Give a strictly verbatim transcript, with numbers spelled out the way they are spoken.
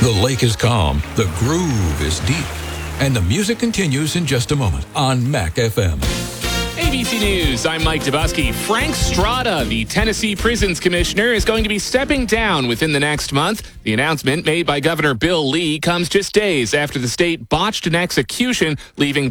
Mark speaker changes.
Speaker 1: The lake is calm, the groove is deep, and the music continues in just a moment on Mac F M.
Speaker 2: A B C News, I'm Mike Dubusky. Frank Strada, the Tennessee Prisons Commissioner, is going to be stepping down within the next month. The announcement made by Governor Bill Lee comes just days after the state botched an execution, leaving